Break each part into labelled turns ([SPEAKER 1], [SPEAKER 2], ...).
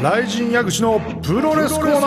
[SPEAKER 1] 雷神矢口のプロレスコーナー。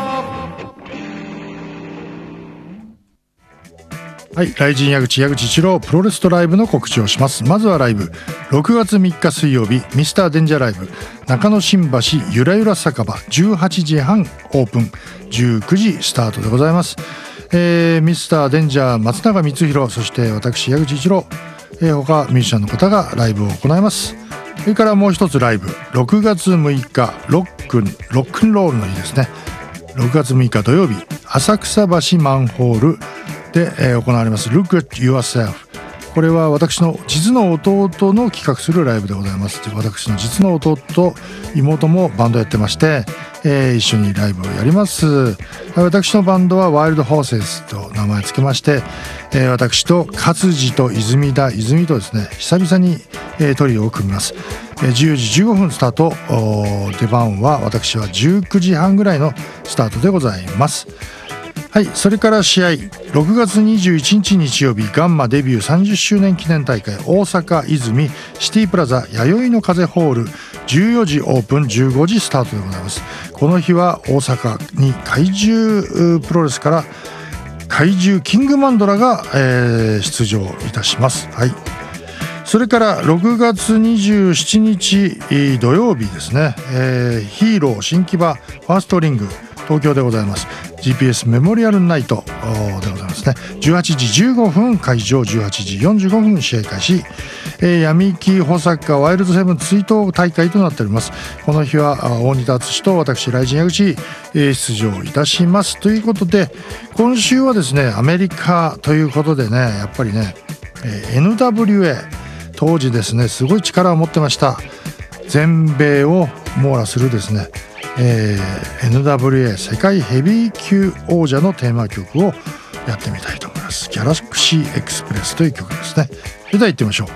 [SPEAKER 1] はい、雷神矢口一郎プロレスとライブの告知をします。まずはライブ、6月3日水曜日ミスターデンジャーライブ中野新橋ゆらゆら酒場18時半オープン、19時スタートでございます。ミスターデンジャー松永光弘、そして私矢口一郎、他ミュージシャンの方がライブを行います。それからもう一つライブ、6月6日ロックンロールの日ですね。6月6日土曜日浅草橋マンホールで、行われます Look at Yourself。 これは私の実の弟の企画するライブでございます。私の実の弟と妹もバンドやってまして、一緒にライブをやります。私のバンドはワイルドホーセスと名前つけまして、私と勝地と泉とですね久々に、トリオを組みます。10時15分スタート。出番は私は19時半ぐらいのスタートでございます。はい、それから試合、6月21日日曜日ガンマデビュー30周年記念大会大阪泉シティプラザ弥生の風ホール、14時オープン15時スタートでございます。この日は大阪に怪獣プロレスから怪獣キングマンドラが、出場いたします。はい、それから6月27日土曜日ですね、ヒーロー新木場ファーストリング東京でございます。 GPS メモリアルナイトでございますね。18時15分会場、18時45分試合開始。闇木穂坂ワイルドセブン追悼大会となっております。この日は大仁田敦と私雷神矢口、出場いたします。ということで今週はですねアメリカということでね、やっぱりね、NWA 当時ですねすごい力を持ってました。全米を網羅するですね、NWA 世界ヘビー級王者のテーマ曲をやってみたいと思います。ギャラクシーエクスプレスという曲ですね。それでは行ってみましょう。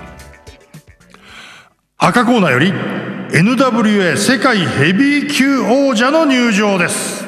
[SPEAKER 1] 赤コーナーより NWA 世界ヘビー級王者の入場です。